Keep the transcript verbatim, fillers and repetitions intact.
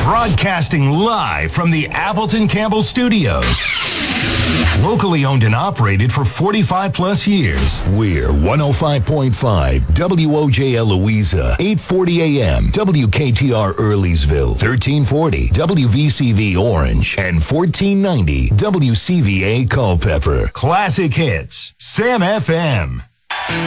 Broadcasting live from the Appleton Campbell Studios. Locally owned and operated for forty-five plus years. We're one oh five point five W O J L Louisa, eight forty A M, W K T R Earleysville, thirteen forty W V C V Orange, and fourteen ninety W C V A Culpeper. Classic hits, Sam F M.